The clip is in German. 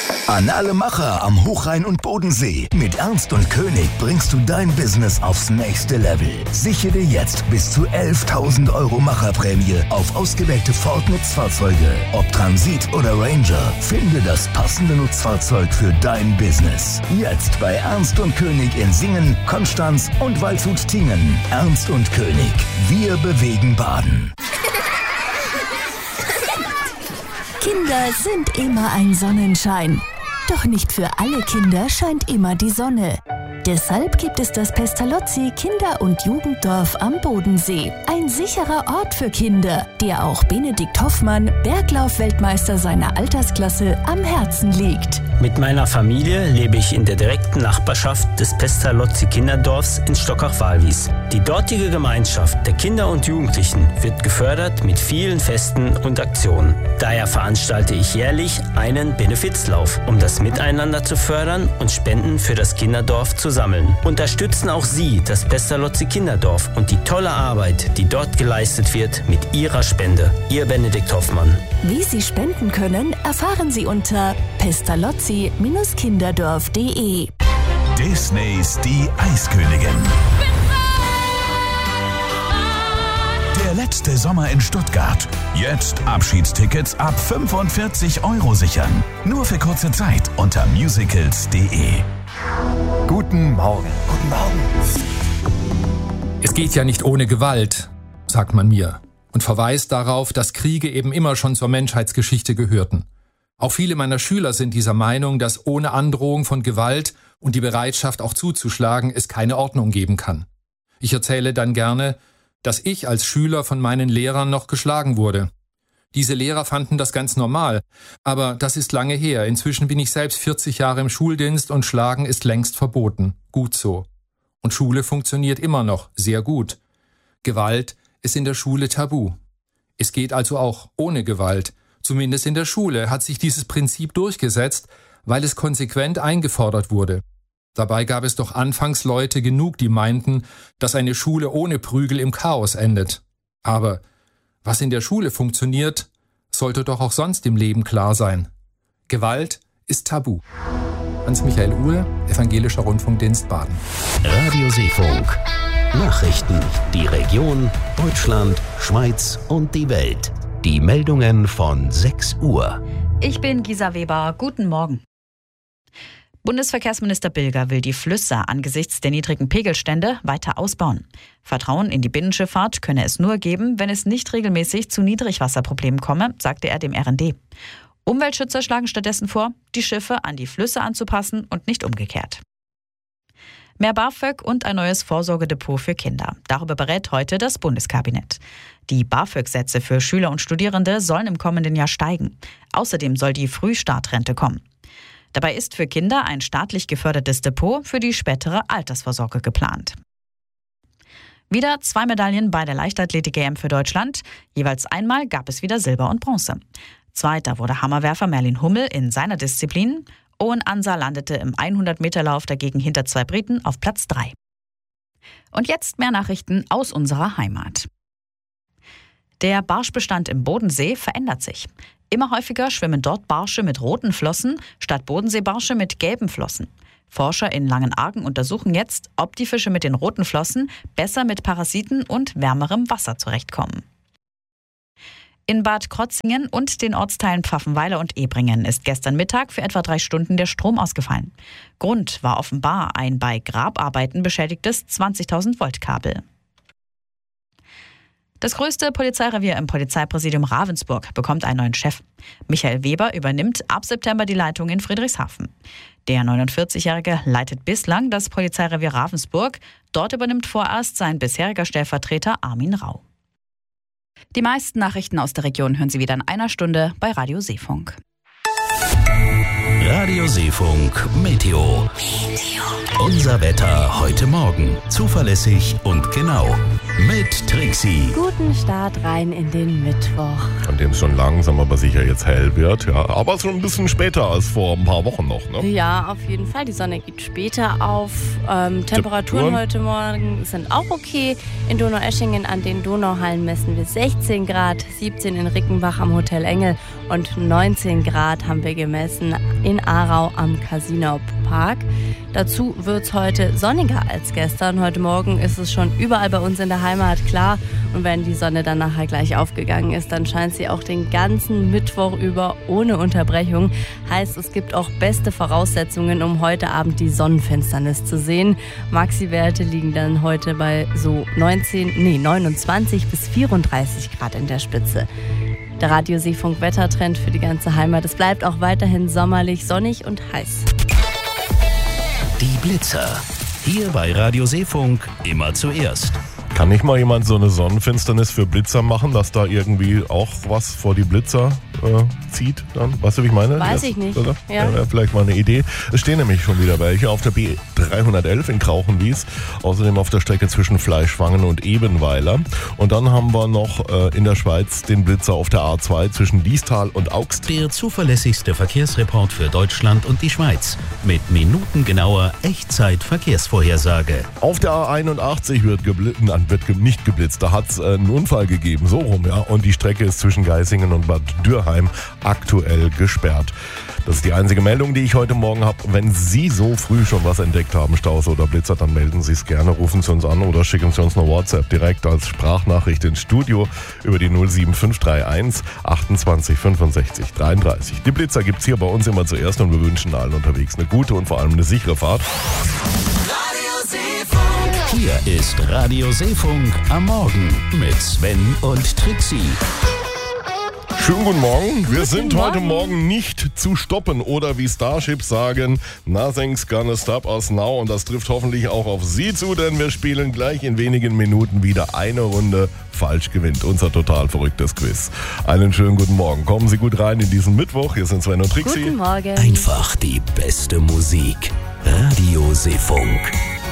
An alle Macher am Hochrhein und Bodensee. Mit Ernst und König bringst du dein Business aufs nächste Level. Sichere jetzt bis zu 11.000 € Macherprämie auf ausgewählte Ford-Nutzfahrzeuge. Ob Transit oder Ranger, finde das passende Nutzfahrzeug für dein Business. Jetzt bei Ernst und König in Singen, Konstanz und Waldshut-Tiengen. Ernst und König. Wir bewegen Baden. Kinder sind immer ein Sonnenschein. Doch nicht für alle Kinder scheint immer die Sonne. Deshalb gibt es das Pestalozzi Kinder- und Jugenddorf am Bodensee. Ein sicherer Ort für Kinder, der auch Benedikt Hoffmann, Berglauf-Weltmeister seiner Altersklasse, am Herzen liegt. Mit meiner Familie lebe ich in der direkten Nachbarschaft des Pestalozzi Kinderdorfs in Stockach-Walwies. Die dortige Gemeinschaft der Kinder und Jugendlichen wird gefördert mit vielen Festen und Aktionen. Daher veranstalte ich jährlich einen Benefizlauf, um das Miteinander zu fördern und Spenden für das Kinderdorf zu sammeln. Unterstützen auch Sie das Pestalozzi Kinderdorf und die tolle Arbeit, die dort geleistet wird, mit Ihrer Spende. Ihr Benedikt Hoffmann. Wie Sie spenden können, erfahren Sie unter pestalozzi-kinderdorf.de. Disneys Die Eiskönigin. Der letzte Sommer in Stuttgart. Jetzt Abschiedstickets ab 45 € sichern. Nur für kurze Zeit unter musicals.de. Guten Morgen. Guten Morgen. Es geht ja nicht ohne Gewalt, sagt man mir, und verweist darauf, dass Kriege eben immer schon zur Menschheitsgeschichte gehörten. Auch viele meiner Schüler sind dieser Meinung, dass ohne Androhung von Gewalt und die Bereitschaft auch zuzuschlagen es keine Ordnung geben kann. Ich erzähle dann gerne, dass ich als Schüler von meinen Lehrern noch geschlagen wurde. Diese Lehrer fanden das ganz normal, aber das ist lange her. Inzwischen bin ich selbst 40 Jahre im Schuldienst und Schlagen ist längst verboten. Gut so. Und Schule funktioniert immer noch sehr gut. Gewalt ist in der Schule tabu. Es geht also auch ohne Gewalt. Zumindest in der Schule hat sich dieses Prinzip durchgesetzt, weil es konsequent eingefordert wurde. Dabei gab es doch anfangs Leute genug, die meinten, dass eine Schule ohne Prügel im Chaos endet. Aber was in der Schule funktioniert, sollte doch auch sonst im Leben klar sein. Gewalt ist tabu. Hans-Michael Uhl, Evangelischer Rundfunkdienst Baden. Radio Seefunk. Nachrichten, die Region, Deutschland, Schweiz und die Welt. Die Meldungen von 6 Uhr. Ich bin Gisa Weber. Guten Morgen. Bundesverkehrsminister Bilger will die Flüsse angesichts der niedrigen Pegelstände weiter ausbauen. Vertrauen in die Binnenschifffahrt könne es nur geben, wenn es nicht regelmäßig zu Niedrigwasserproblemen komme, sagte er dem RND. Umweltschützer schlagen stattdessen vor, die Schiffe an die Flüsse anzupassen und nicht umgekehrt. Mehr BAföG und ein neues Vorsorgedepot für Kinder. Darüber berät heute das Bundeskabinett. Die BAföG-Sätze für Schüler und Studierende sollen im kommenden Jahr steigen. Außerdem soll die Frühstartrente kommen. Dabei ist für Kinder ein staatlich gefördertes Depot für die spätere Altersvorsorge geplant. Wieder 2 Medaillen bei der Leichtathletik-EM für Deutschland. Jeweils einmal gab es wieder Silber und Bronze. Zweiter wurde Hammerwerfer Merlin Hummel in seiner Disziplin. Owen Ansa landete im 100-Meter-Lauf dagegen hinter 2 Briten auf Platz 3. Und jetzt mehr Nachrichten aus unserer Heimat. Der Barschbestand im Bodensee verändert sich. Immer häufiger schwimmen dort Barsche mit roten Flossen statt Bodenseebarsche mit gelben Flossen. Forscher in Langenargen untersuchen jetzt, ob die Fische mit den roten Flossen besser mit Parasiten und wärmerem Wasser zurechtkommen. In Bad Krotzingen und den Ortsteilen Pfaffenweiler und Ebringen ist gestern Mittag für etwa 3 Stunden der Strom ausgefallen. Grund war offenbar ein bei Grabarbeiten beschädigtes 20.000 Volt Kabel. Das größte Polizeirevier im Polizeipräsidium Ravensburg bekommt einen neuen Chef. Michael Weber übernimmt ab September die Leitung in Friedrichshafen. Der 49-Jährige leitet bislang das Polizeirevier Ravensburg. Dort übernimmt vorerst sein bisheriger Stellvertreter Armin Rau. Die meisten Nachrichten aus der Region hören Sie wieder in einer Stunde bei Radio Seefunk. Radio Seefunk Meteo. Unser Wetter heute Morgen. Zuverlässig und genau. mit Trixie. Guten Start rein in den Mittwoch. An dem es schon langsam aber sicher jetzt hell wird. Ja, aber schon ein bisschen später als vor ein paar Wochen noch. Ne? Ja, auf jeden Fall. Die Sonne geht später auf. Temperaturen heute Morgen sind auch okay. In Donaueschingen an den Donauhallen messen wir 16 Grad, 17 in Rickenbach am Hotel Engel und 19 Grad haben wir gemessen in Aarau am Casino Park. Dazu wird es heute sonniger als gestern. Heute Morgen ist es schon überall bei uns in der Heimat klar. Und wenn die Sonne dann nachher gleich aufgegangen ist, dann scheint sie auch den ganzen Mittwoch über ohne Unterbrechung. Heißt, es gibt auch beste Voraussetzungen, um heute Abend die Sonnenfinsternis zu sehen. Maxi-Werte liegen dann heute bei so 29 bis 34 Grad in der Spitze. Der Radio Seefunk Wettertrend für die ganze Heimat. Es bleibt auch weiterhin sommerlich, sonnig und heiß. Die Blitzer. Hier bei Radio Seefunk immer zuerst. Kann nicht mal jemand so eine Sonnenfinsternis für Blitzer machen, dass da irgendwie auch was vor die Blitzer zieht? Dann? Weißt du, wie ich meine? Weiß ich nicht. Oder? Ja. Ja, vielleicht mal eine Idee. Es stehen nämlich schon wieder welche auf der B311 in Krauchenwies. Außerdem auf der Strecke zwischen Fleischwangen und Ebenweiler. Und dann haben wir noch in der Schweiz den Blitzer auf der A2 zwischen Liestal und Augst. Der zuverlässigste Verkehrsreport für Deutschland und die Schweiz. Mit minutengenauer Echtzeit-Verkehrsvorhersage. Auf der A81 wird nicht geblitzt. Da hat es einen Unfall gegeben, so rum, ja. Und die Strecke ist zwischen Geisingen und Bad Dürheim aktuell gesperrt. Das ist die einzige Meldung, die ich heute Morgen habe. Wenn Sie so früh schon was entdeckt haben, Staus oder Blitzer, dann melden Sie es gerne, rufen Sie uns an oder schicken Sie uns eine WhatsApp direkt als Sprachnachricht ins Studio über die 07531 28 65 33. Die Blitzer gibt es hier bei uns immer zuerst und wir wünschen allen unterwegs eine gute und vor allem eine sichere Fahrt. Hier ist Radio Seefunk am Morgen mit Sven und Trixie. Schönen guten Morgen. Wir sind heute Morgen nicht zu stoppen oder wie Starships sagen, nothing's gonna stop us now. Und das trifft hoffentlich auch auf Sie zu, denn wir spielen gleich in wenigen Minuten wieder eine Runde falsch gewinnt. Unser total verrücktes Quiz. Einen schönen guten Morgen. Kommen Sie gut rein in diesen Mittwoch. Hier sind Sven und Trixie. Guten Morgen. Einfach die beste Musik. Radio Seefunk.